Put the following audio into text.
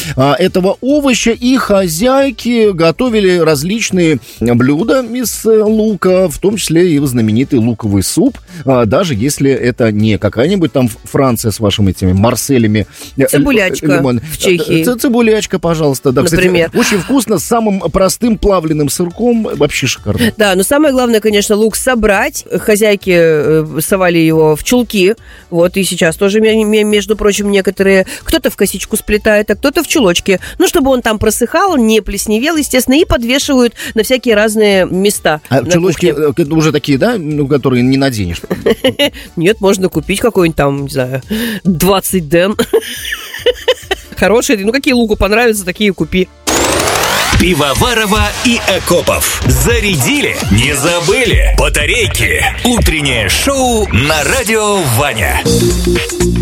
этого овоща, и хозяйки готовили различные блюда из лука, в том числе и знаменитый луковый суп, даже если это не какая-нибудь там Франция с вашими этими марселями. Цибулячка в Чехии. Цибулячка, пожалуйста. Да, например. Кстати, очень вкусно, с самым простым плавленным сырком, вообще шикарно. Да, но самое главное, конечно, лук собрать. Хозяйки совали его в чулки, вот, и сейчас тоже, между прочим, некоторые, кто-то в косичку сплетает, а кто-то в чулочке, ну, чтобы он там просыхал, не плесневел, естественно, и подвешивают на всякие разные места. А чулочки уже такие, да, которые не наденешь? Нет, можно купить какой-нибудь там, не знаю, 20 ден. Хорошие, ну, какие луку понравятся, такие купи. Пивоварова и Акопов. Зарядили, не забыли. Батарейки. Утреннее шоу на радио Ваня.